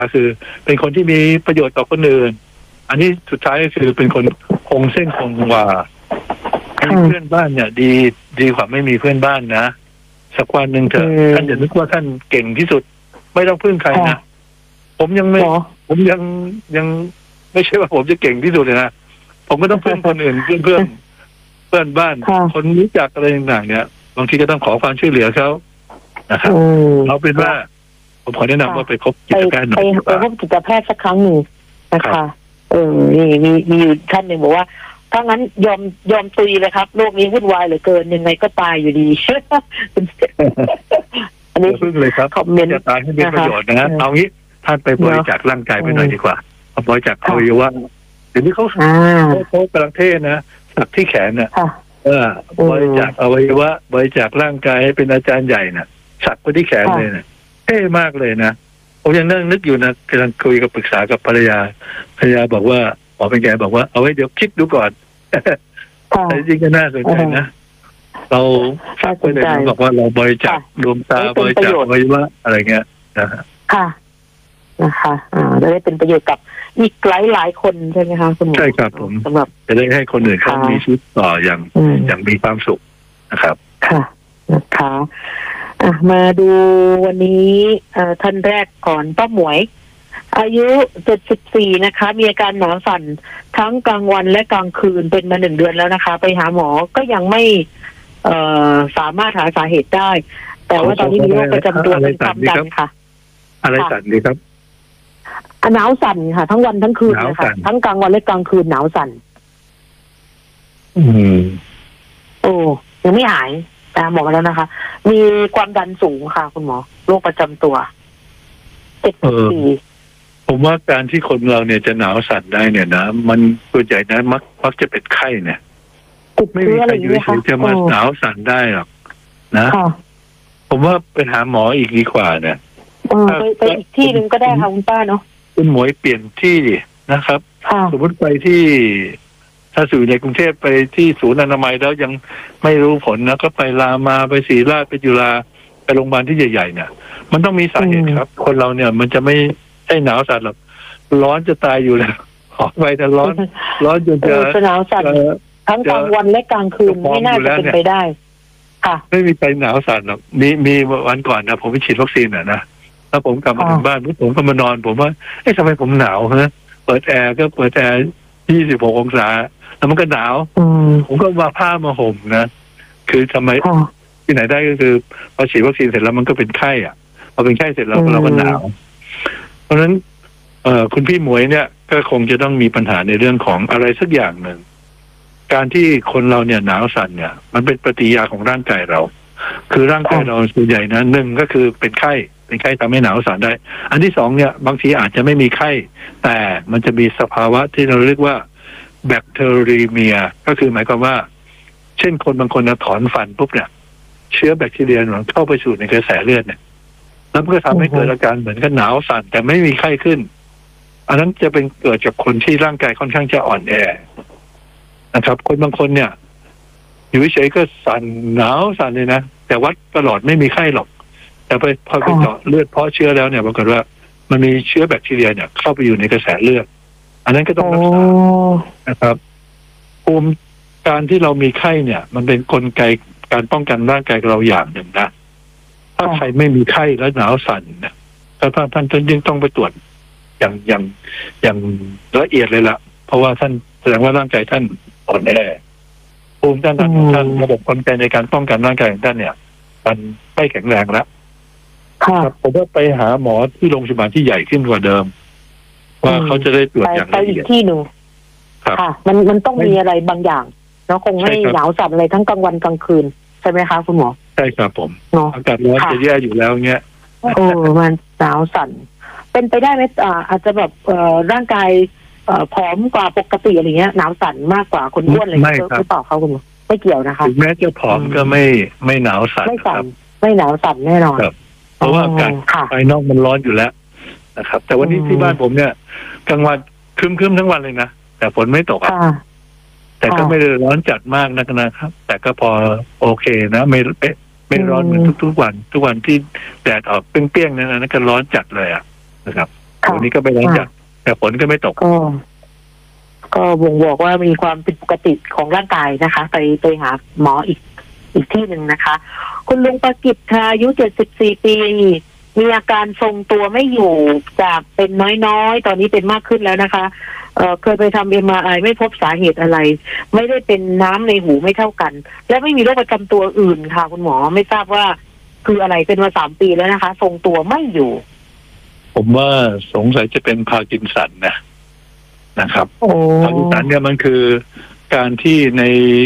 คือเป็นคนที่มีประโยชน์ต่อคนอื่นอันนี้สุดท้ายก็คือเป็นคนคงเส้นคงวามีเพื่อนบ้านเนี่ยดีกว่าไม่มีเพื่อนบ้านนะสักวันหนึ่งเถอะท่านอย่านึกว่าท่านเก่งที่สุดไม่ต้องพึ่งใครนะผมยังไม่ใช่ว่าผมจะเก่งที่สุดเลยนะผมก็ต้องพึ่งคนอื่นเพื่อนบ้านคนรู้จักอะไรต่างๆเนี่ยบางทีก็ต้องขอความช่วยเหลือเขานะครับเอาเป็นว่าผมขอแนะนำว่าไปพบจิตแพทย์หน่อยไปพบจิตแพทย์สักครั้งหนึ่งนะคะนี่มีอยู่ท่านหนึ่งบอกว่าถ้างั้นยอมตุยเลยครับโลกนี้วุ่นวายเหลือเกินยังไงก็ตายอยู่ดีอันนี้พึ่งเลยครับจะตายให้เป็นประโยชน์นะเอางี้ท่านไปบริจาคร่างกายไปหน่อยดีกว่าบริจาคอวัยวะเดี๋ยวนี้เขากำลังเทศนะสักที่แขนน่ะบริจาคอวัยวะบริจาคร่างกายให้เป็นอาจารย์ใหญ่น่ะสักไปที่แขนเลยน่ะเท่มากเลยนะผมยังนึกอยู่นะกำลังคุยกับปรึกษากับภรรยาบอกว่าหมอเป็นแกบอกว่าเอาไว้เดี๋ยวคิดดูก่อนแต่จริงก็น่าสนใจนะเราสักไปเลยบอกว่าเราบริจาคดวงตาบริจาคอวัยวะอะไรเงี้ยนะฮะค่ะนะคะจะได้เป็นประโยชน์กับอีกหลายคนใช่ไหมคะคุณหมอใช่ครับผมสำหรับจะได้ให้คนอื่นเขามีชีวิตต่ออย่างมีความสุขนะครับค่ะนะคะมาดูวันนี้ท่านแรกก่อนป้าหมวยอายุ74นะคะมีอาการหนาวสั่นทั้งกลางวันและกลางคืนเป็นมา1 เดือนแล้วนะคะไปหาหมอก็ยังไม่สามารถหาสาเหตุได้แต่ว่าตอนนี้มีโรคประจำตัวเป็นความดันค่ะอะไรสั่นดีครับหนาวสั่นค่ะทั้งวันทั้งคืนเลยค่ะทั้งกลางวันและกลางคืนหนาวสั่นโอ้ยังไม่หายแต่หมอแล้วนะคะมีความดันสูงค่ะคุณหมอโรคประจำตัว74 ผมว่าการที่คนเราเนี่ยจะหนาวสั่นได้เนี่ยนะมันส่วนใหญ่นะมักจะเป็นไข้เนี่ยไม่มีใครอยู่เฉยจะมาหนาวสั่นได้หรอกนะผมว่าไปหาหมออีกดีกว่าเนี่ยไปอีกที่หนึ่งก็ได้ค่ะคุณป้าเนาะคุณหมวยเปลี่ยนที่นะครับสมมติไปที่ถ้าอยู่ในกรุงเทพไปที่ศูนย์อนามัยแล้วยังไม่รู้ผลนะก็ไปรามาไปศรีราชไปจุฬาไปโรงพยาบาลที่ใหญ่ๆเนี่ยมันต้องมีสาเหตุครับคนเราเนี่ยมันจะไม่ใช่หนาวสั่นหรอกร้อนจะตายอยู่แล้วขอไปแต่ร้อนจนจะหนาวสั่นทั้งกลางวันและกลางคืนไม่น่าจะเป็นไปได้ค่ะไม่มีใครหนาวสั่นหรอกมีวันก่อนนะผมไปฉีดวัคซีนนะแล้วผมกลับมาถึงบ้านผมก็มานอนผมว่าทำไมผมหนาวฮะเปิดแอร์26 องศาแล้วมันก็หนาวผมก็มาผ้ามาห่มนะคือทำไมที่ไหนได้ก็คือพอฉีดวัคซีนเสร็จแล้วมันก็เป็นไข้อ่ะพอเป็นไข้เสร็จแล้วเราก็หนาวเพราะฉะนั้นคุณพี่หมวยเนี่ยก็คงจะต้องมีปัญหาในเรื่องของอะไรสักอย่างหนึ่งการที่คนเราเนี่ยหนาวสั่นเนี่ยมันเป็นปฏิกิริยาของร่างกายเราคือร่างกายเราส่วนใหญ่นะ1ก็คือเป็นไข้ทำให้หนาวสั่นได้อันที่2เนี่ยบางทีอาจจะไม่มีไข้แต่มันจะมีสภาวะที่เราเรียกว่าแบคทีเรียก็คือหมายความว่าเช่นคนบางคนถอนฟันปุ๊บเนี่ยเชื้อแบคทีเรียมันเข้าไปสู่ในกระแสเลือดเนี่ยแล้วมันก็ทำให้เกิดอาการเหมือนกับหนาวสั่นแต่ไม่มีไข้ขึ้นอันนั้นจะเป็นเกิดจากคนที่ร่างกายค่อนข้างจะอ่อนแอนะครับคนบางคนเนี่ยอยู่เฉยๆก็สั่นหนาวสั่นเลยนะแต่วัดตลอดไม่มีไข้หรอกแต่พอไปเจาะเลือดเพาะเชื้อแล้วเนี่ยปรากฏว่ามันมีเชื้อแบคทีเรียเนี่ยเข้าไปอยู่ในกระแสเลือดอันนั้นก็ต้องรักษานะครับภูมิการที่เรามีไข้เนี่ยมันเป็นกลไกการป้องกันร่างกายเราอย่างหนึ่งนะถ้าใครไม่มีไข้แล้วหนาวสั่นเนี่ยท่านยิ่งต้องไปตรวจอย่างละเอียดเลยล่ะเพราะว่าท่านแสดงว่าร่างกายท่านอ่อนแอภูมิต้านทานของท่านระบบกลไกในการป้องกันร่างกายของท่านเนี่ยมันไม่แข็งแรงแล้วผมว่าไปหาหมอที่โรงพยาบาลที่ใหญ่ขึ้นกว่าเดิมว่าเขาจะได้ตรวจอย่างละเอียดที่หนูค่ะมันต้องมีอะไรบางอย่างแล้วคงไม่หนาวสั่นอะไรทั้งกลางวันกลางคืนใช่ไหมคะคุณหมอใช่ครับผมอากาศร้อนจะแย่อยู่แล้วเงี้ยมันหนาวสั่นเป็นไปได้ไหมอาจจะแบบร่างกายผอมกว่าปกติอะไรเงี้ยหนาวสั่นมากกว่าคนอ้วนอะไรเงี้ยหรือเปล่าคะคุณหมอไม่เกี่ยวนะคะถึงแม้จะผอมก็ไม่หนาวสั่นครับไม่หนาวสั่นแน่นอนเพราะว่าอากาศภายนอกมันร้อนอยู่แล้วนะครับแต่วันนี้ที่บ้านผมเนี่ยกลางวันครึ้มทั้งวันเลยนะแต่ฝนไม่ตกแต่ก็ไม่ได้ร้อนจัดมากนะครับแต่ก็พอโอเคนะไม่ร้อนเหมือนทุกวันที่แดดออกเปรี้ยงๆนั่นก็ร้อนจัดเลยนะครับวันนี้ก็ไปร้อนจัดแต่ฝนก็ไม่ตกก็บ่งบอกว่ามีความผิดปกติของร่างกายนะคะ ไปหาหมออีกที่หนึ่งนะคะ คุณลุงประกิตค่ะอายุ74 ปีมีอาการทรงตัวไม่อยู่จากเป็นน้อยๆตอนนี้เป็นมากขึ้นแล้วนะคะเคยไปทำ MRI ไม่พบสาเหตุอะไรไม่ได้เป็นน้ำในหูไม่เท่ากันและไม่มีโรคประจำตัวอื่นค่ะคุณหมอไม่ทราบว่าคืออะไรเป็นมา3 ปีแล้วนะคะทรงตัวไม่อยู่ผมว่าสงสัยจะเป็นพาร์กินสันนะครับพาร์กินสันเนี่ยมันคือการที่ใน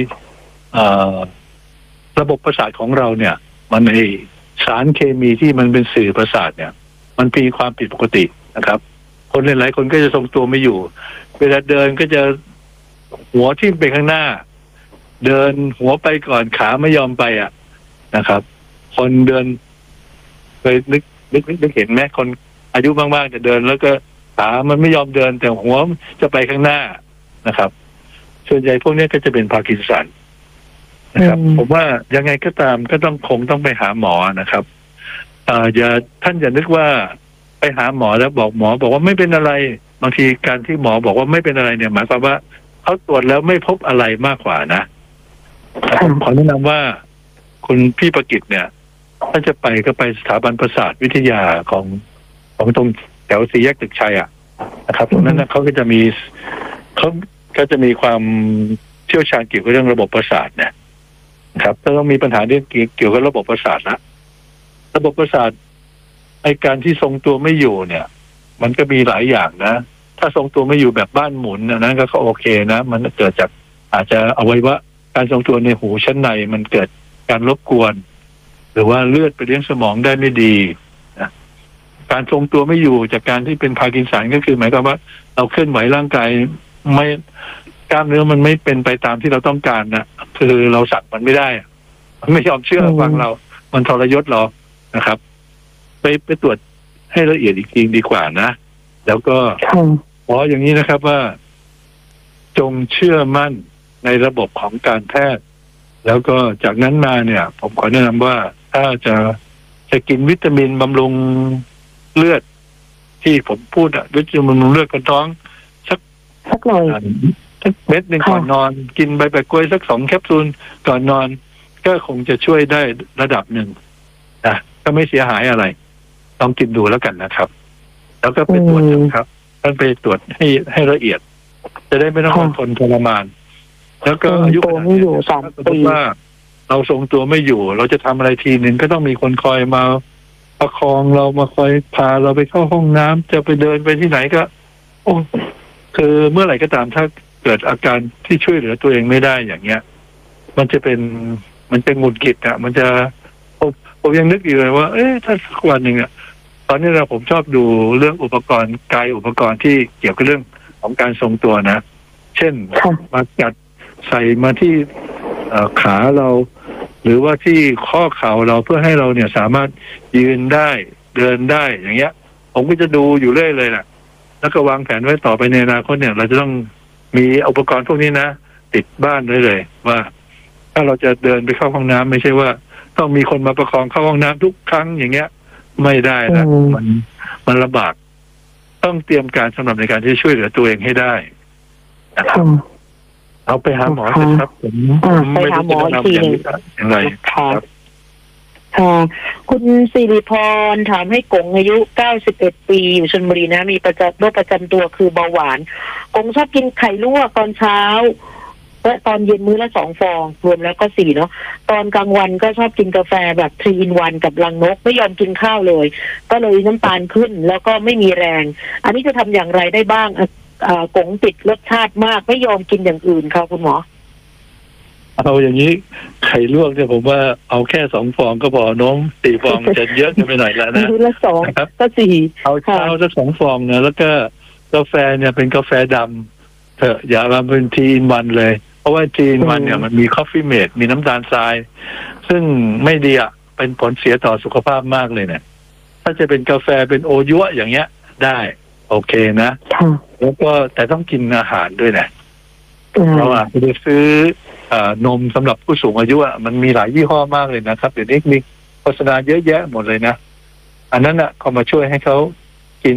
ระบบประสาทของเราเนี่ยมันในสารเคมีที่มันเป็นสื่อประสาทเนี่ยมันมีความผิดปกตินะครับคนหลายคนก็จะทรงตัวไม่อยู่เวลาเดินก็จะหัวทิ่มไปข้างหน้าเดินหัวไปก่อนขาไม่ยอมไปนะครับคนเดินเคยนึกเห็นไหมคนอายุมากๆจะเดินแล้วก็ขามันไม่ยอมเดินแต่หัวจะไปข้างหน้านะครับส่วนใหญ่พวกนี้ก็จะเป็นพาร์กินสันนะครับผมว่ายังไงก็ตามก็คงต้องไปหาหมอนะครับท่านอย่านึกว่าไปหาหมอแล้วบอกหมอบอกว่าไม่เป็นอะไรบางทีการที่หมอบอกว่าไม่เป็นอะไรเนี่ยหมายความว่าเขาตรวจแล้วไม่พบอะไรมากกว่านะผมขอแนะนำว่าคุณพี่ประกิตเนี่ยถ้าจะไปก็ไปสถาบันประสาทวิทยาของตรงแถวสี่แยกตึกชัยนะครับตรงนั้นเขาก็จะมีความเชี่ยวชาญเกี่ยวกับเรื่องระบบประสาทเนี่ยครับถ้าต้องมีปัญหาเรื่องเกี่ยวกับระบบประสาทระบบประสาทไอการที่ทรงตัวไม่อยู่เนี่ยมันก็มีหลายอย่างนะถ้าทรงตัวไม่อยู่แบบบ้านหมุนนั้นก็โอเคนะมันเกิดจากอาจจะเอาไว้ว่าการทรงตัวในหูชั้นในมันเกิดการรบกวนหรือว่าเลือดไปเลี้ยงสมองได้ไม่ดีนะการทรงตัวไม่อยู่จากการที่เป็นพาร์กินสันก็คือหมายความว่าเราเคลื่อนไหวร่างกายไม่กล้ามเนื้อมันไม่เป็นไปตามที่เราต้องการนะคือเราสั่งมันไม่ได้มันไม่ยอมเชื่อฟังเรามันทรยศเรานะครับไปตรวจให้ละเอียดอีกทีดีกว่านะแล้วก็ขออย่างนี้นะครับว่าจงเชื่อมั่นในระบบของการแพทย์แล้วก็จากนั้นมาเนี่ยผมขอแนะนำว่าถ้าจะกินวิตามินบำรุงเลือดที่ผมพูดวิตามินบำรุงเลือดกระท้องสักหน่อยสักเม็ดหนึ่งก่อนนอนกินใบแปะกล้วยสัก2 แคปซูลก่อนนอนก็คงจะช่วยได้ระดับหนึ่งนะก็ไม่เสียหายอะไรลองกินดูแล้วกันนะครับแล้วก็ไปตรวจนะครับท่านไปตรวจให้ละเอียดจะได้ไม่ต้องทนทรมานแล้วก็อายุขนาดนี้3 ปีว่าเราทรงตัวไม่อยู่เราจะทำอะไรทีหนึ่งก็ต้องมีคนคอยมาประคองเรามาคอยพาเราไปเข้าห้องน้ำจะไปเดินไปที่ไหนก็คือเมื่อไหร่ก็ตามถ้าเกิดอาการที่ช่วยเหลือตัวเองไม่ได้อย่างเงี้ยมันจะหงุดหงิดมันจะผมยังนึกอยู่เลยว่าถ้าสักวันหนึ่งตอนนี้ผมชอบดูเรื่องอุปกรณ์อุปกรณ์ที่เกี่ยวกับเรื่องของการทรงตัวนะเช่นมาจัดใส่มาที่ขาเราหรือว่าที่ข้อเข่าเราเพื่อให้เราเนี่ยสามารถยืนได้เดินได้อย่างเงี้ยผมก็จะดูอยู่เรื่อยเลยแหละแล้วก็วางแผนไว้ต่อไปในอนาคตเนี่ยเราจะต้องมีอุปกรณ์พวกนี้นะติดบ้านไว้เลยว่าถ้าเราจะเดินไปเข้าห้องน้ำไม่ใช่ว่าต้องมีคนมาประคองเข้าห้องน้ำทุกครั้งอย่างเงี้ยไม่ได้นะมันลำบากต้องเตรียมการสำหรับในการที่ช่วยเหลือตัวเองให้ได้นะครับเอาไปหาหมอครับผมไปหาหมออีกทีนึงอย่างไรครับคุณสิริพรถามให้กงอายุ91 ปีอยู่ชลบุรีนะมีโรคประจำตัวคือเบาหวานกงชอบกินไข่ลวกตอนเช้าและตอนเย็นมื้อละ2 ฟองรวมแล้วก็4เนาะตอนกลางวันก็ชอบกินกาแฟแบบ3 in 1กับรังนกไม่ยอมกินข้าวเลยก็เลยน้ำตาลขึ้นแล้วก็ไม่มีแรงอันนี้จะทำอย่างไรได้บ้างกงติดรสชาติมากไม่ยอมกินอย่างอื่นค่ะคุณหมอเอาอย่างนี้ไข่ลวกเนี่ยผมว่าเอาแค่2 ฟองก็พอน้อง4 ฟองจะเยอะกันไปหน่อยแล้วนะมื้อละ2ก็4 เอาเช้าสัก2 ฟองนะแล้วก็กาแฟเนี่ยเป็นกาแฟดำเถอะอย่ามาเป็นทีอินวันเลยเพราะว่าทีอินวันเนี่ยมันมีคอฟฟี่เมดมีน้ำตาลทรายซึ่งไม่ดีเป็นผลเสียต่อสุขภาพมากเลยเนี่ยถ้าจะเป็นกาแฟเป็นโอยั่วอย่างเงี้ยได้โอเคนะแล้วก็แต่ต้องกินอาหารด้วยนะเราไปซื้อนมสำหรับผู้สูงอายุมันมีหลายยี่ห้อมากเลยนะครับเดี๋ยวนี้มีโฆษณาเยอะแยะหมดเลยนะอันนั้นก็มาช่วยให้เขากิน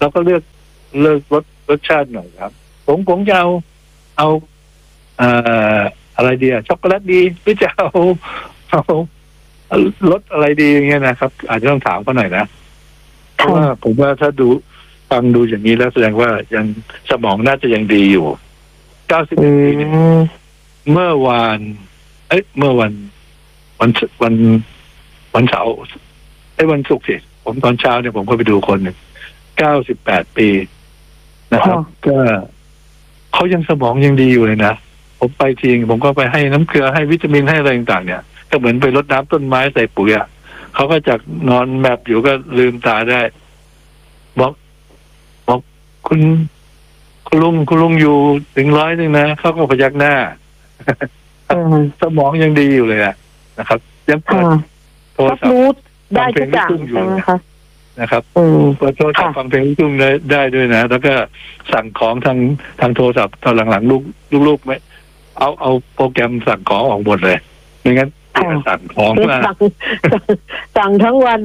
แล้วก็เลือกรสชาติหน่อยครับผมจะเอาเอ่ออะไรดีอะช็อกโกแลตดีหรือจะเอารสอะไรดีอย่างเงี้ยนะครับ อาจจะต้องถามเขาหน่อยนะเพราะว่าผมว่าถ้าดูฟังดูอย่างนี้แล้วแสดงว่ายังสมองน่าจะยังดีอยู่91 ปีเนี่ยเมื่อวานเมื่อวันเสาร์วันศุกร์สิผมตอนเช้าเนี่ยผมก็ไปดูคนหนึ่ง98 ปีนะครับก็เขายังสมองยังดีอยู่เลยนะผมไปทีผมก็ไปให้น้ำเกลือให้วิตามินให้อะไรต่างๆเนี่ยก็เหมือนไปรดน้ำต้นไม้ใส่ปุ๋ยอ่ะเขาก็จากนอนแมปอยู่ก็ลืมตาได้บอกคุณลุงอยู่ถึง100นะเขาก็พยักหน้าสมองยังดีอยู่เลยอะนะครับยังเปิดโทรศัพท์ได้ทุกอย่างใช่ไหมคะนะครับเปิดโทรศัพท์ฟังเพลงลูกทุ่งได้ด้วยนะแล้วก็สั่งของทางโทรศัพท์ตอนหลังๆลูกไม่เอาโปรแกรมสั่งของออกหมดเลยไม่งั้นสั่งของมาสั่งทั้งวัน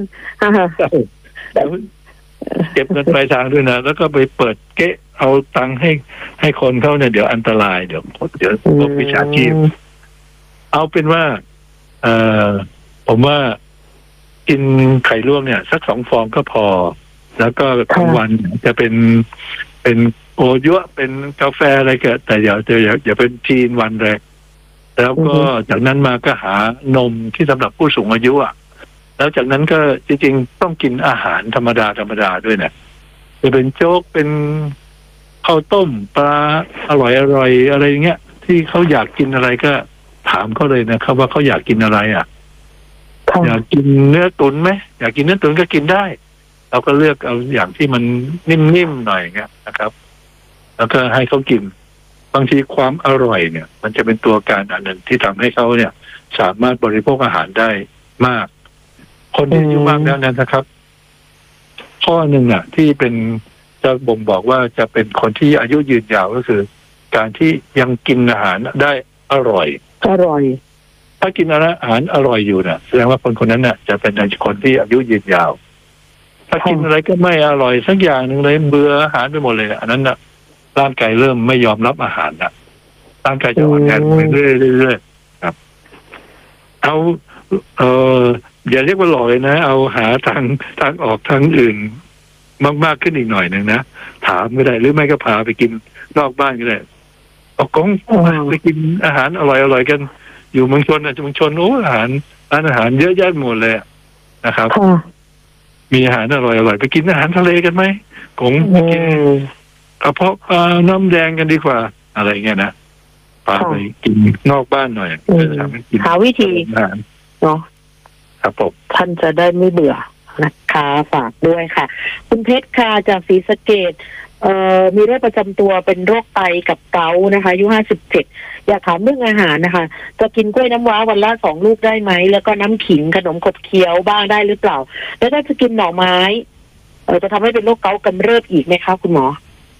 เก็บเงินปลายทางด้วยนะแล้วก็ไปเปิดเก๊ะเอาตังค์ให้คนเขาเนี่ยเดี๋ยวอันตรายเดี๋ยวพวกวิชาชีพเอาเป็นว่าผมว่ากินไข่ลวกเนี่ยสัก2 ฟองก็พอแล้วก็ทั้งวันจะเป็นโอยั่วเป็นกาแฟอะไรก็แต่อย่าเป็นทีนวันเลยแล้วก็จากนั้นมาก็หานมที่สำหรับผู้สูงอายุอ่ะแล้วจากนั้นก็จริงๆต้องกินอาหารธรรมดาด้วยเนี่ยจะเป็นโจ๊กเป็นข้าวต้มปลาอร่อยอะไรอย่างเงี้ยที่เขาอยากกินอะไรก็ถามเขาเลยนะครับว่าเขาอยากกินอะไรอ่ะอยากกินเนื้อตุ๋นไหมอยากกินเนื้อตุ๋นก็กินได้เราก็เลือกเอาอย่างที่มันนิ่มๆหน่อยเงี้ยนะครับแล้วก็ให้เขากินบางทีความอร่อยเนี่ยมันจะเป็นตัวการอันหนึ่งที่ทำให้เขาเนี่ยสามารถบริโภคอาหารได้มากคนที่อายุมากแล้วนะครับข้อหนึ่งอ่ะที่เป็นจะบ่งบอกว่าจะเป็นคนที่อายุยืนยาวก็คือ การที่ยังกินอาหารได้อร่อยถ้ากินอาหารอร่อยอยู่เนี่ยแสดงว่าคนนั้นน่ะจะเป็นคนที่อายุยืนยาวถ้ากินอะไรก็ไม่อร่อยสักอย่างหนึ่งเลยเบื่ออาหารไปหมดเลยอันนั้นน่ะร่างกายเริ่มไม่ยอมรับอาหารน่ะร่างกายจะอ่อนแอไปเรื่อยๆครับเอาอย่าเรียกว่าหล่อเลยนะเอาหาทางออกทางอื่นมากขึ้นอีกหน่อยหนึ่งนะถามก็ได้หรือไม่ก็พาไปกินนอกบ้านก็ได้ออกกงไปกินอาหารอร่อยกันอยู่เมืองชนโอ้ร้านอาหารเยอะแยะหมดเลยนะครับมีอาหารอร่อยไปกินอาหารทะเลกันไหมกงกินกระเพาะปลาน้ำแดงกันดีกว่าอะไรเงี้ยนะพาไปกินนอกบ้านหน่อยหาวิธีเนาะครับผมท่านจะได้ไม่เบื่อนะคะฝากด้วยค่ะคุณเพชรค่ะจากศรีสะเกษมีโรคประจำตัวเป็นโรคไตกับเกาต์นะคะอายุ57อยากถามเรื่องอาหารนะคะจะกินกล้วยน้ำว้าวันละ2 ลูกได้ไหมแล้วก็น้ำขิงขนมขบเคี้ยวบ้างได้หรือเปล่าแล้วถ้าจะกินหน่อไม้จะทำให้เป็นโรคเกาต์กำเริบอีกไหมคะคุณหมอ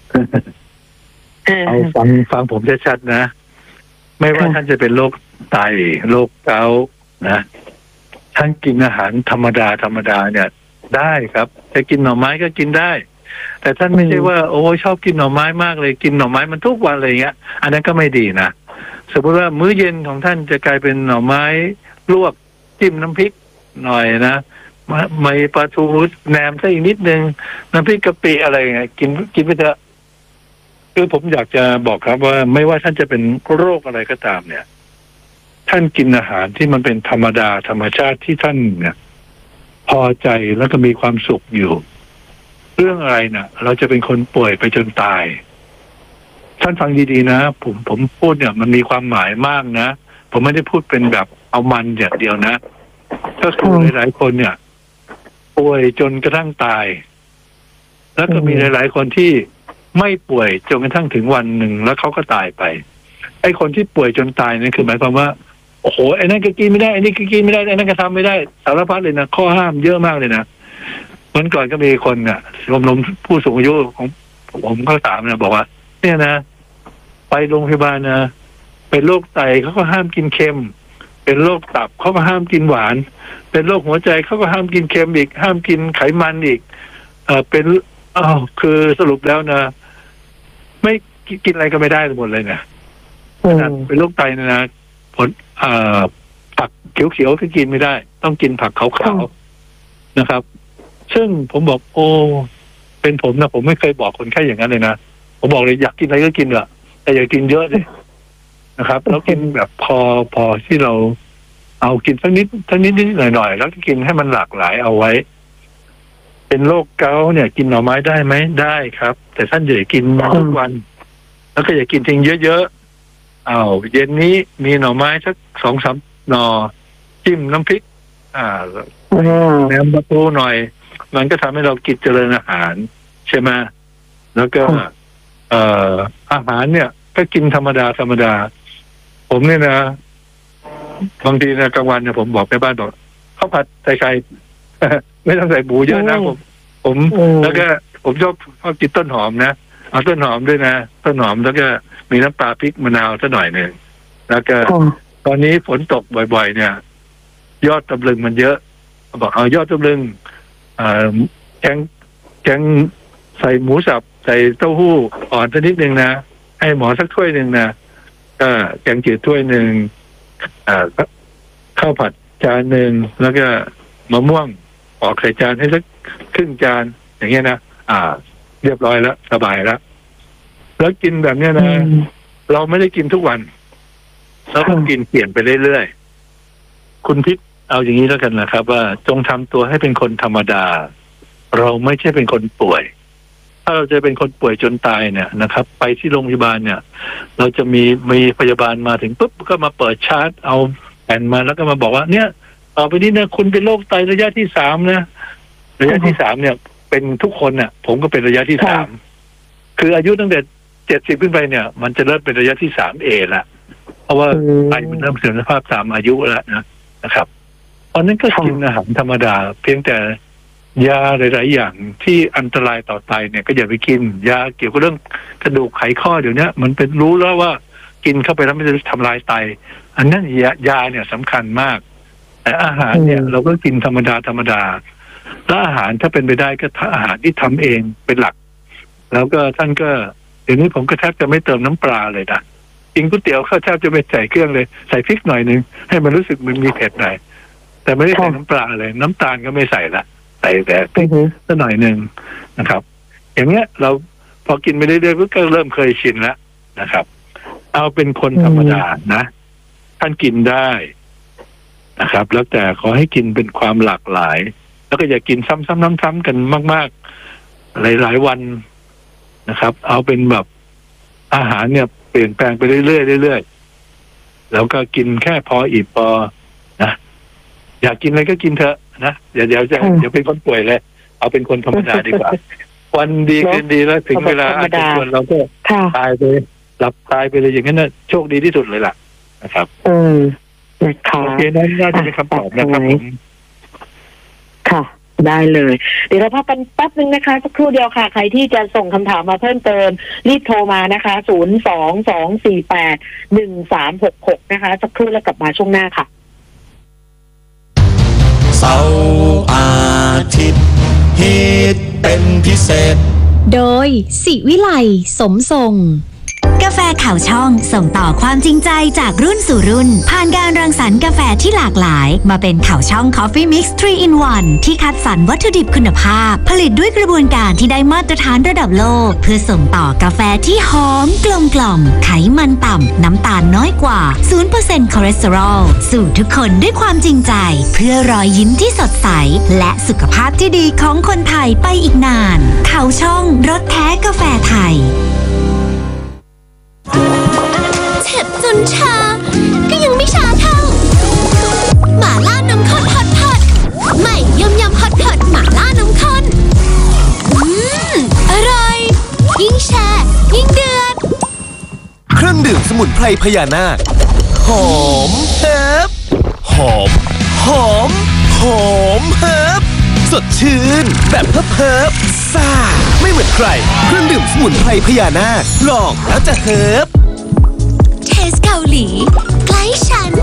เอาฟังผมชัดๆนะไม่ว่าท่านจะเป็นโรคไตโรคเกาต์นะท่านกินอาหารธรรมดาเนี่ยได้ครับจะกินหน่อไม้ก็กินได้แต่ท่านไม่ใช่ว่าโอ้ชอบกินหน่อไม้มากเลยกินหน่อไม้มันทุกวันอะไรเงี้ยอันนั้นก็ไม่ดีนะสมมติว่ามื้อเย็นของท่านจะกลายเป็นหน่อไม้ลวกจิ้มน้ำพริกหน่อยนะไม่ปลาทูแหนมซะอีกนิดนึงน้ำพริกกะปิอะไรเงี้ยกินไปเถอะคือผมอยากจะบอกครับว่าไม่ว่าท่านจะเป็นโรคอะไรก็ตามเนี่ยท่านกินอาหารที่มันเป็นธรรมชาติที่ท่านเนี่ยพอใจแล้วก็มีความสุขอยู่เรื่องอะไรนะเราจะเป็นคนป่วยไปจนตายท่านฟังดีๆนะผมพูดเนี่ยมันมีความหมายมากนะผมไม่ได้พูดเป็นแบบเอามันอย่างเดียวนะก็คือหลายๆคนเนี่ยป่วยจนกระทั่งตายแล้วก็มีหลายๆคนที่ไม่ป่วยจนกระทั่งถึงวันหนึ่งแล้วเขาก็ตายไปไอ้คนที่ป่วยจนตายนี่คือหมายความว่าโอ้โหไอ้นั่นก็กินไม่ได้ไอ้นี่ก็กินไม่ได้ไอ้นั่นก็ทำไม่ได้สารพัดเลยนะข้อห้ามเยอะมากเลยนะวันก่อนก็มีคนน่ะชมรมผู้สูงอายุของผมก็ถามนะบอกว่าเนี่ยนะไปโรงพยาบาลนะเป็นโรคไตเขาก็ห้ามกินเค็มเป็นโรคตับเขาก็ห้ามกินหวานเป็นโรคหัวใจเขาก็ห้ามกินเค็มอีกห้ามกินไขมันอีกเป็นอ้าวคือสรุปแล้วนะ ไม่กินอะไรก็ไม่ได้หมดเลยนะขนาดเป็นโรคไตนะผลผักเขียวๆก็กินไม่ได้ ต้องกินผักขาวๆนะครับ ซึ่งผมบอกโอ้เป็นผมนะผมไม่เคยบอกคนไข้อย่างนั้นเลยนะผมบอกเลยอยากกินอะไรก็กินเถอะแต่อย่ากินเยอะเลยนะครับแล้วกินแบบพอที่เราเอากินสักนิดหน่อยแล้วก็กินให้มันหลากหลายเอาไว้ เป็นโรคเกาต์เนี่ย กินหน่อไม้ได้ไหมได้ครับ แต่ท่านอย่ากินทุกวัน แล้วก็อย่ากินทิ้งเยอะๆเย็นนี้มีหน่อไม้สัก2-3 หน่อจิ้มน้ำพริกแหนมปลาทูหน่อยมันก็ทำให้เรากินเจริญอาหารใช่ไหมแล้วก็อาหารเนี่ยก็กินธรรมดาผมเนี่ยนะบางทีนะกลางวันเนี่ยผมบอกแม่บ้านบอกข้าวผัดใส่ไข่ ไม่ต้องใส่หมูเยอะนะผมแล้วก็ผมชอบกินต้นหอมนะเอาต้นหอมด้วยนะต้นหอมแล้วก็มีน้ำปลาพริกมะนาวสักหน่อยหนึ่งแล้วก็ตอนนี้ฝนตกบ่อยๆเนี่ยยอดตำลึงมันเยอะบอกเอายอดตำลึงแกงใส่หมูสับใส่เต้าหู้อ่อนสักนิดนึงนะให้หมอสักถ้วยหนึ่งนะก็แกงจืดถ้วยหนึ่งข้าวผัดจานหนึ่งแล้วก็มะม่วงออกใส่จานให้สักครึ่งจานอย่างเงี้ยนะเรียบร้อยแล้วสบายแล้วกินแบบเนี้ยนะเราไม่ได้กินทุกวันเราก็กินเปลี่ยนไปเรื่อยๆคุณพิษเอาอย่างนี้แล้วกันนะครับว่าจงทำตัวให้เป็นคนธรรมดาเราไม่ใช่เป็นคนป่วยถ้าเราจะเป็นคนป่วยจนตายเนี่ยนะครับไปที่โรงพยาบาลเนี่ยเราจะมีพยาบาลมาถึงปุ๊บก็มาเปิดชาร์ตเอาแผ่นมาแล้วก็มาบอกว่าเนี่ยต่อไปนี้เนี่ยคุณเป็นโรคไตระยะที่3นะระยะที่3เนี่ยเป็นทุกคนเนี่ยผมก็เป็นระยะที่3คืออายุตั้งแต่70ขึ้นไปเนี่ยมันจะเริ่มเป็นระยะที่3A ละเพราะว่าไตมันเริ่มเสื่อมสภาพตามอายุแล้วนะครับตอนนั้นก็กินอาหารธรรมดาเพียงแต่ยาหลายๆอย่างที่อันตรายต่อไตเนี่ยก็อย่าไปกินยาเกี่ยวกับเรื่องกระดูกไขข้อเดี๋ยวนี้มันเป็นรู้แล้วว่ากินเข้าไปแล้วมันจะทำลายไตอันนั้นยาเนี่ยสำคัญมากแต่อาหารเนี่ยเราก็กินธรรมดาแล้วอาหารถ้าเป็นไปได้ก็อาหารที่ทำเองเป็นหลักแล้วก็ท่านก็เดี๋ยวนี้ผมก็แทบจะไม่เติมน้ำปลาเลยนะกินก๋วยเตี๋ยวก็แทบจะไม่ใส่เครื่องเลยใส่พริกหน่อยนึงให้มันรู้สึกมันมีเผ็ดหน่อยแต่ไม่ได้ใส่น้ำปลาเลยน้ำตาลก็ไม่ใส่ละใส่แต่พริกสักหน่อยนึงนะครับอย่างเงี้ยเราพอกินไปเรื่อยๆก็เริ่มเคยชินแล้วนะครับเอาเป็นคนธรรมดานะท่านกินได้นะครับแล้วแต่ขอให้กินเป็นความหลากหลายแล้วก็อย่ากินซ้ำๆกันมากๆหลายๆวันนะครับเอาเป็นแบบอาหารเนี่ยเปลี่ยนแปลงไปเรื่อยๆแล้วก็กินแค่พออิ่มพอนะอยากกินอะไรก็กินเถอะนะเดี๋ยวเป็นคนป่วยเลยเอาเป็นคนธรรมดาดีกว่าวันดีคืนดีแล้วถึงเวลาส่วนเราก็ตายไปหลับตายไปเลยอย่างนั้นนะโชคดีที่สุดเลยล่ะนะครับนะคะโอเคนั่นน่าจะเป็นคำตอบนะครับผมค่ะได้เลยเดี๋ยวเราพักกันแป๊บนึงนะคะสักครู่เดียวค่ะใครที่จะส่งคำถามมาเพิ่มเติมรีบโทรมานะคะ022481366นะคะสักครู่แล้วกลับมาช่วงหน้าค่ะเสาร์อาทิตย์ฮิตเป็นพิเศษโดยศิวิไลสมทรงกาแฟข่าวช่องส่งต่อความจริงใจจากรุ่นสู่รุ่นผ่านการรังสรรค์กาแฟที่หลากหลายมาเป็นข่าวช่อง Coffee Mix 3 in 1 ที่คัดสรรวัตถุดิบคุณภาพผลิตด้วยกระบวนการที่ได้มาตรฐานระดับโลกเพื่อส่งต่อกาแฟที่หอมกลมกล่อมไขมันต่ำน้ำตาลน้อยกว่า 0% คอเลสเตอรอลสู่ทุกคนด้วยความจริงใจเพื่อรอยยิ้มที่สดใสและสุขภาพที่ดีของคนไทยไปอีกนานข่าวช่องรสแท้กาแฟไทยเจ็บจนชาก็ยังไม่ชาเท่าหม่าล่านมข้นฮอตพอตใหม่ยำฮอตพอตหม่าล่านมข้นอร่อยยิ่งแชร์ยิ่งเดือดเครื่องดื่มสมุนไพรพญานาคหอมเฮิบหอมเฮิบสดชื่นแบบเฮิบซ่าไม่เหมือนใครเครื่องดื่มสมุนไพรพญานาคลองแล้วจะเฮิบเทสเกาหลีใกล้ฉัน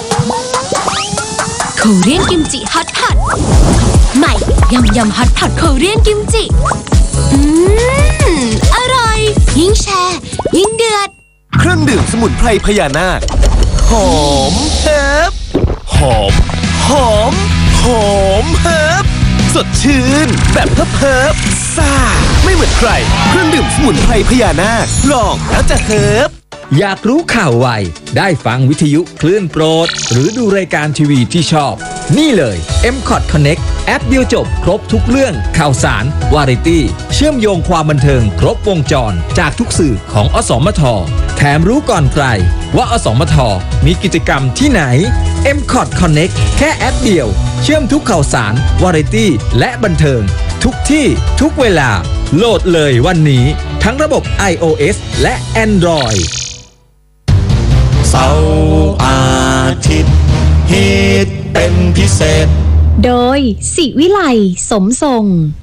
โคเรียนกิมจิฮอตพอตใหม่ยำฮอตพอตโคเรียนกิมจิอือร่อย ยิ่งแชร์ยิ่งเดือดเครื่องดื่มสมุนไพรพญานาคหอมเฮิบหอมหอมหอมเฮิบสดชื่นแบบเฮิบซ่าไม่เหมือนใครเครื่องดื่มสมุนไพรพญานาคลองแล้วจะเฮิบอยากรู้ข่าวไวได้ฟังวิทยุคลื่นโปรด หรือดูรายการทีวีที่ชอบ นี่เลย MCOT Connect แอปเดียวจบครบทุกเรื่องข่าวสาร วาไรตี้ เชื่อมโยงความบันเทิงครบวงจรจากทุกสื่อของอสมท แถมรู้ก่อนใครว่าอสมท มีกิจกรรมที่ไหน MCOT Connect แค่แอปเดียว เชื่อมทุกข่าวสาร วาไรตี้ และบันเทิง ทุกที่ทุกเวลาโหลดเลยวันนี้ทั้งระบบ iOS และ Android เสาร์อาทิตย์ฮิตเป็นพิเศษโดยศิวิไลสมทรง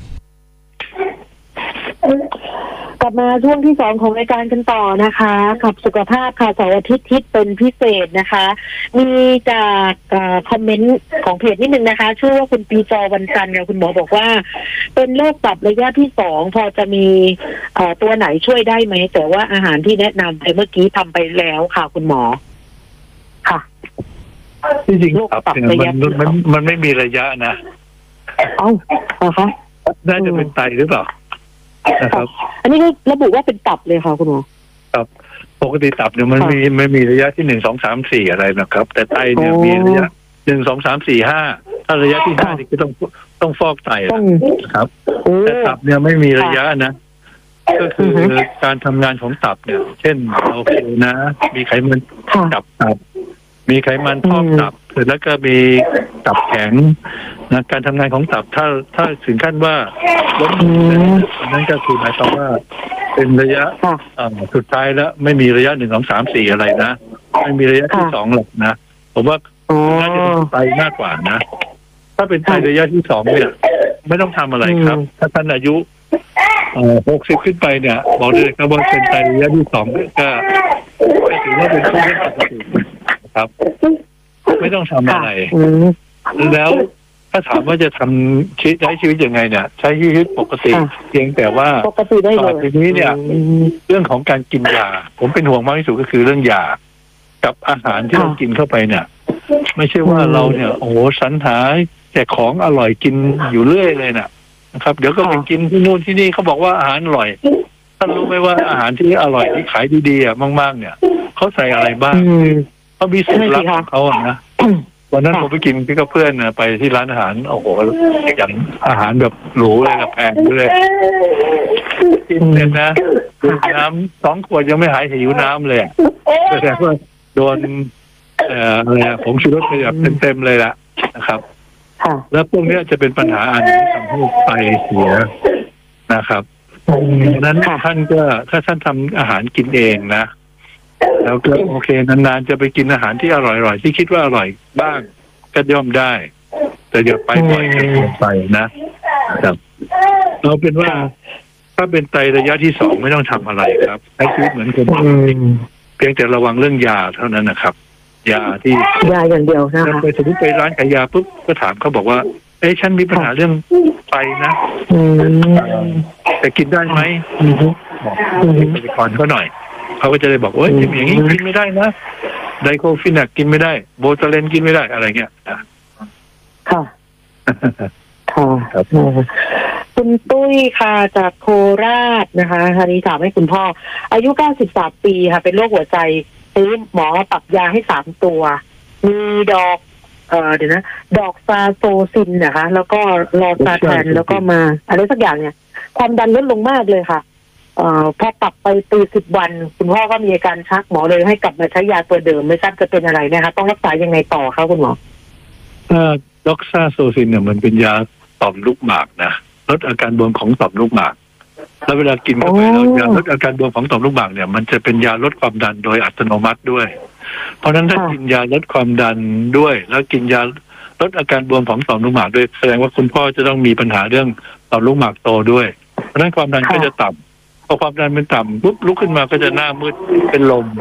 กลับมาช่วงที่สองของรายการกันต่อนะคะกับสุขภาพค่ะเสาร์อาทิตย์ที่เป็นพิเศษนะคะ มีจากคอมเมนต์ของเพจนิดนึงนะคะชื่อว่าคุณปีจอวันจันทร์ค่ะคุณหมอบอกว่า เป็นโรคตับระยะที่สองพอจะมีตัวไหนช่วยได้ไหมแต่ว่าอาหารที่แนะนำไปเมื่อกี้ทำไปแล้วค่ะคุณหมอค่ะที่จริงตับเนี่ยมันไม่มีระยะนะเอ้าเหรอคะน่าจะเป็นไตหรือเปล่านะครับอันนี้ก็ระบุว่าเป็นตับเลยค่ะคุณหมอครับปกติตับเนี่ยมันไม่มีระยะที่1 2 3 4อะไรนะครับ แต่ไตเนี่ยมีระยะ1 2 3 4 5ถ้าระยะที่5นี่ก็ต้องฟอกไตนะครับแต่ตับเนี่ยไม่มีระยะนะก็คือการทำงานของตับเนี่ย เช่นโอเคนะมีไขมันตับมีไขมันพอกตับเสร็จแล้วก็มีตับแข็งนะการทำงานของตับถ้าถึงขั้นว่าล้มนั่นก็คือหมายความว่าเป็นระยะสุดท้ายแล้วไม่มีระยะ1 2 3 4อะไรนะไม่มีระยะที่2หรอกนะผมว่าน่าจะเป็นไตมากกว่านะถ้าเป็นไตระยะที่2เนี่ยไม่ต้องทำอะไรครับถ้าท่านอายุ60ขึ้นไปเนี่ยบอกเลยครับว่าเป็นไตระยะที่2ก็ถือว่าเป็นผู้เล่นปกติครับไม่ต้องทำอะไรแล้วถ้าถามว่าจะทำใช้ชีวิตยังไงเนี่ยใช้ชีวิตปกติเพียงแต่ว่าต่อไปนี้เนี่ยเรื่องของการกินยาผมเป็นห่วงมากที่สุดก็คือเรื่องยากับอาหารที่เรากินเข้าไปเนี่ยไม่ใช่ว่าเราเนี่ยโอ้โหสรรหาแต่ของอร่อยกินอยู่เรื่อยเลยนะครับเดี๋ยวก็ไปกินที่นู่นที่นี่เขาบอกว่าอาหารอร่อยท่านรู้ไหมว่าอาหารที่อร่อยที่ขายดีๆมากๆเนี่ยเขาใส่อะไรบ้างเขามีสูตรลับของเขานะวันนั้นผมไปกินพี่กับเพื่อนไปที่ร้านอาหารโอ้โหอย่างอาหารแบบหรูเลยนะแพงเลยกินเสร็จนะดื่มน้ำ2 ขวดยังไม่หายหิวน้ำเลยแสดงว่าโดนอะไรผมชูรสไปแบบเต็มๆเลยละนะครับแล้วพวกนี้จะเป็นปัญหาอันที่ทำให้ไตเสียนะครับดังนั้นท่านก็ถ้าท่านทำอาหารกินเองนะแล้วก็โอเคนานๆจะไปกินอาหารที่อร่อยๆที่คิดว่าอร่อยบ้างก็ย่อมได้แต่อย่าไปบ่อยเกินไปนะครับเราเป็นว่าถ้าเป็นไตระยะที่2ไม่ต้องทำอะไรครับใช้ชีวิตเหมือนคนปกติเพียงแต่ระวังเรื่องยาเท่านั้นนะครับยาที่ยาอย่างเดียวนะไปสมมติไปร้านขายยาปุ๊บก็ถามเขาบอกว่าฉันมีปัญหาเรื่องไตนะแต่กินได้ไหมบอกไปก่อนเขาหน่อยเขาก็จะเลยบอกว่าอย่างนี้กินไม่ได้นะไดโคฟินักกินไม่ได้โบตาเลนกินไม่ได้อะไรเงี้ยค่ะคุณตุ้ยค่ะจากโคราชนะคะทีนี้ถามให้คุณพ่ออายุ93 ปีค่ะเป็นโรคหัวใจซื้อหมอปรับยาให้3 ตัวมีดอกเดี๋ยวนะดอกซาโซซินนะคะแล้วก็ลอซาแทนแล้วก็มาอะไรสักอย่างเนี่ยความดันลดลงมากเลยค่ะพอปรับไป10 วันคุณพ่อก็มีอาการชักหมอเลยให้กลับมาใช้ยาตัวเดิมไม่ทราบจะเป็นอะไรนะคะต้องรักษายังไงต่อคะคุณหมอดอกซาโซซินเนี่ยมันเป็นยาต่อมลูกหมากนะลดอาการบวมของต่อมลูกหมากแล้วเวลากินเข้าไปแล้วยาลดอาการบวมของต่อมลูกหมากเนี่ยมันจะเป็นยาลดความดันโดยอัตโนมัติด้วยเพราะฉะนั้นถ้ากินยาลดความดันด้วยแล้วกินยาลดอาการบวมของต่อมลูกหมากด้วยแสดงว่าคุณพ่อจะต้องมีปัญหาเรื่องต่อมลูกหมากโตด้วยเพราะฉะนั้นความดันก็จะต่ำพอความดันมันต่ำปุ๊บลุกขึ้นมาก็จะหน้ามืดเป็นลม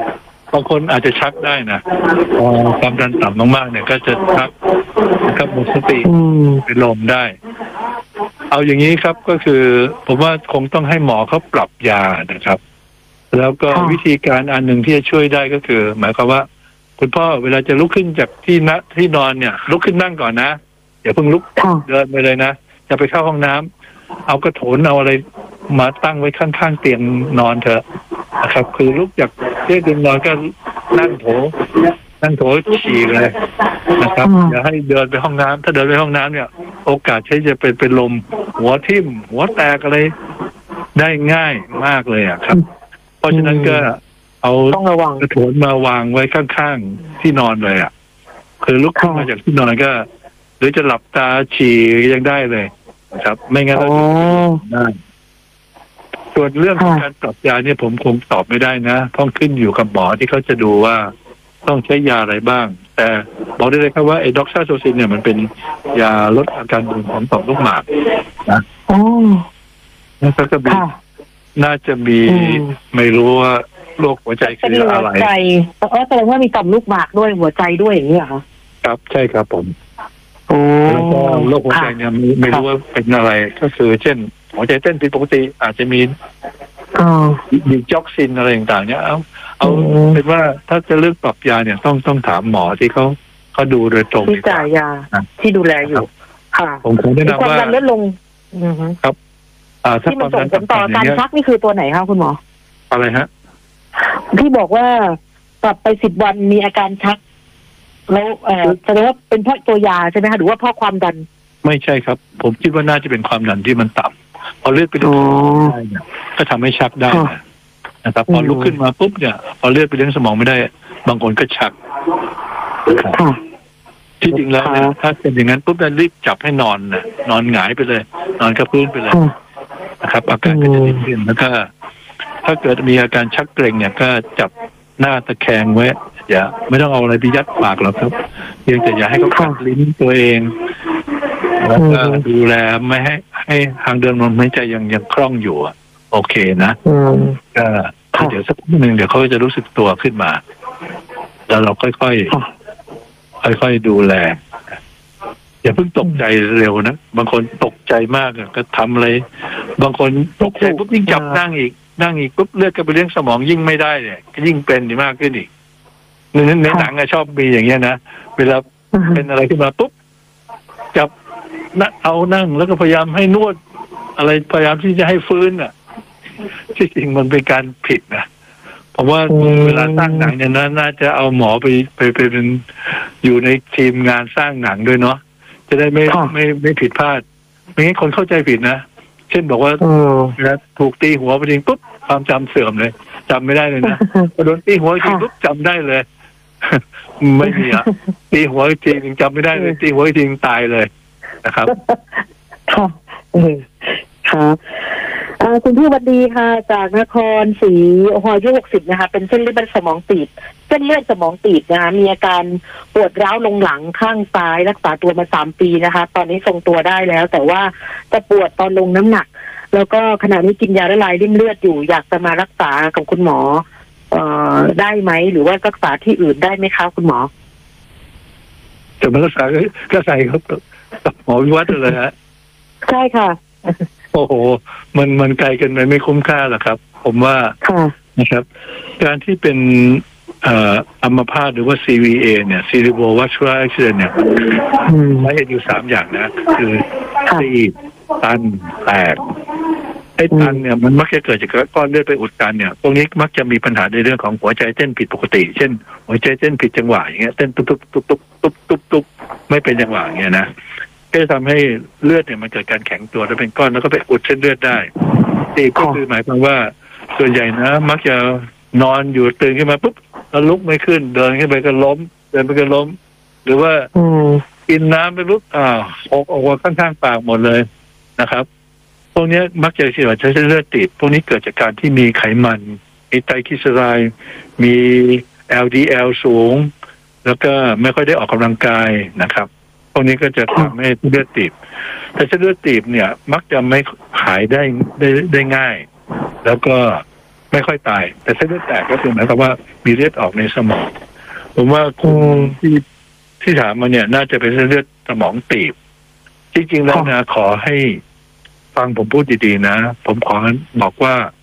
บางคนอาจจะชักได้นะพอความดันต่ำมากๆเนี่ยก็จะชักนะครับหมดสติเป็นลมได้ เอาอย่างนี้ครับก็คือผมว่าคงต้องให้หมอเขาปรับยานะครับ แล้วก็วิธีการอันหนึ่งที่จะช่วยได้ก็คือ หมายความว่าคุณพ่อเวลาจะลุกขึ้นจากที่นอนเนี่ยลุกขึ้นนั่งก่อนนะอย่าเพิ่งลุกเดินไปเลยนะจะไปเข้าห้องน้ำเอากระโถนเอาอะไรมาตั้งไว้ข้างๆเตียงนอนเถอะนะครับคือลุกจากเตียงนอนก็นั่งโถฉี่เลยนะครับอย่าให้เดินไปห้องน้ำถ้าเดินไปห้องน้ำเนี่ยโอกาสใช้จะเป็นลมหัวทิ่มหัวแตกอะไรได้ง่ายมากเลยครับ เพราะฉะนั้นก็เอากระโถนมาวางไว้ข้างๆที่นอนเลยคือลุกขึ้นมาจากที่นอนก็หรือจะหลับตาฉี่ยังได้เลยนะครับไม่งั้นเราได้ส่วนเรื่องการปรับยาเนี่ยผมคงตอบไม่ได้นะต้องขึ้นอยู่กับหมอที่เขาจะดูว่าต้องใช้ยาอะไรบ้างแต่บอกได้เลยครับว่าไอ้ด็อกซาโซซินเนี่ยมันเป็นยาลดอาการบวมของต่อมลูกหมากนะแล้วก็มีน่าจะมีไม่รู้ว่าโรคหัวใจคืออะไรหัวใจแสดงว่ามีต่อมลูกหมากด้วยหัวใจด้วยอย่างนี้เหรอคะครับใช่ครับผมแล้วก็โรคหัวใจเนี่ยไม่รู้ว่าเป็นอะไรก็คือเช่นหัวใจเต้นผิดปกติอาจจะมีดิจ็อกซินอะไรต่างๆเนี่ยเอาเป็นว่าถ้าจะเลือกปรับยาเนี่ยต้องถามหมอที่เขาดูโดยตรงที่จ่ายยาที่ดูแลอยู่ค่ะผมคงแนะนำว่าความดันลดลงครับที่มันส่งผลต่อการชักนี่คือตัวไหนคะคุณหมออะไรฮะที่บอกว่ากลับไป10 วันมีอาการชักแล้วแสดงว่าเป็นเพราะตัวยาใช่ไหมคะหรือว่าเพราะความดันไม่ใช่ครับผมคิดว่าน่าจะเป็นความดันที่มันต่ำพอเลือดไปเลี้ยงสมองได้เนี่ยก็ทำให้ชักได้นะครับพอลุกขึ้นมาปุ๊บเนี่ยพอเลือดไปเลี้ยงสมองไม่ได้บางคนก็ชักที่จริงแล้วเนี่ยถ้าเป็นอย่างนั้นปุ๊บจะรีบจับให้นอนนอนหงายไปเลยนอนกับพื้นไปเลยนะครับอาการก็จะดีขึ้นแล้วก็ถ้าเกิดมีอาการชักเกร็งเนี่ยก็จับหน้าตะแคงไว้อย่าไม่ต้องเอาอะไรไปยัดปากหรอกครับเพียงแต่อย่าให้เขากัดลิ้นตัวเองแล้วก็ดูแลไม่ให้ทางเดินลมหายใจยังคล่องอยู่โอเคนะก็เดี๋ยวสักนิดนึงเดี๋ยวเขาจะรู้สึกตัวขึ้นมาแล้วเราค่อยๆดูแลอย่าเพิ่งตกใจเร็วนะบางคนตกใจมากก็ทำอะไรบางคนตกใจปุ๊บยิ่งจับนั่งอีกปุ๊บเลือดก็ไปเลี้ยงสมองยิ่งไม่ได้เนี่ยก็ยิ่งเป็นมากขึ้นอีกในหนังชอบมีอย่างเงี้ยนะเวลาเป็นอะไรขึ้นมาปุ๊บจับเอานั่งแล้วก็พยายามให้นวดอะไรพยายามที่จะให้ฟื้นที่จริงมันเป็นการผิดนะผมว่าเวลาสร้างหนังเนี่ยน่าจะเอาหมอไปเป็นอยู่ในทีมงานสร้างหนังด้วยเนาะจะได้ไม่ผิดพลาดไม่งั้นคนเข้าใจผิดนะเช่นบอกว่าถูกตีหัวไปจริงปุ๊บความจำเสื่อมเลยจำไม่ได้เลยนะพอโดนตีหัวจริงปุ๊บจำได้เลยไม่มีตีหัวจริงจำไม่ได้เลยตีหัวจริงตายเลยนะครับครับคุณพี่วันดีค่ะจากนครศรีอายุ60นะคะเป็นเส้นเลือดสมองตีบเส้นเลือดสมองตีบนะคะมีอาการปวดร้าวลงหลังข้างซ้ายรักษาตัวมา3 ปีนะคะตอนนี้ทรงตัวได้แล้วแต่ว่าจะปวดตอนลงน้ำหนักแล้วก็ขณะนี้กินยาละลายริ่มเลือดอยู่อยากจะมารักษากับคุณหมอได้ไหมหรือว่ารักษาที่อื่นได้ไหมคะคุณหมอจะมารักษาก็ใส่ครับหมอวิวัฒน์เลยฮะใช่ค่ะโอ้โหมันไกลกันไปไม่คุ้มค่าหรอกครับ ผมว่านะครับการที่เป็นอัมพาตหรือว่า CVA เนี่ย Cerebrovascular Accident เนี่ยสาเหตุอยู่3 อย่างนะคือตีบตันแตกไอ้ตันเนี่ยมันมักจะเกิดจากก้อนเลือดไปอุดตันเนี่ยพวกนี้มักจะมีปัญหาในเรื่องของหัวใจเต้นผิดปกติเช่นหัวใจเต้นผิดจังหวะอย่างเงี้ยเต้นตุ๊บไม่เป็นจังหวะอย่างเงี้ยนะก็จะทำให้เลือดเนี่ยมันเกิดการแข็งตัวแล้วเป็นก้อนแล้วก็ไปอุดเส้นเลือดได้ตีบก็คือหมายความว่าส่วนใหญ่นะมักจะนอนอยู่ตื่นขึ้นมาปุ๊บแล้วลุกไม่ขึ้นเดินขึ้นไปก็ล้มเดินไปก็ล้มหรือว่ากินน้ำไปปุ๊บออกมาข้างๆปากหมดเลยนะครับพวกนี้มักจะเกิดจากเส้นเลือดตีบพวกนี้เกิดจากการที่มีไขมันมีไตรกลีเซอไรด์มี LDL สูงแล้วก็ไม่ค่อยได้ออกกำลังกายนะครับพวกนี้ก็จะทำให้เลือดตีบแต่เส้นเลือดตีบเนี่ยมักจะไม่หายได้ง่ายแล้วก็ไม่ค่อยตาย แต่เส้นเลือดแตกก็คือหมายความว่ามีเลือดออกในสมองผมว่าคุณที่ถามมาเนี่ยน่าจะเป็นเส้นเลือดสมองตีบจริงๆแล้วนะขอให้ฟังผมพูดดีๆนะผมขอบอกว่า